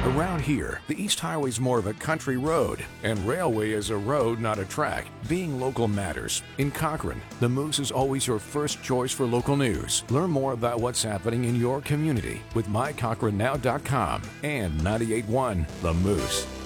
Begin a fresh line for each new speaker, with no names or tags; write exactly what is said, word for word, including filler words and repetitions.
Around here, the East Highway's more of a country road, and Railway is a road, not a track. Being local matters. In Cochrane, the Moose is always your first choice for local news. Learn more about what's happening in your community with my cochrane now dot com and ninety-eight point one The Moose.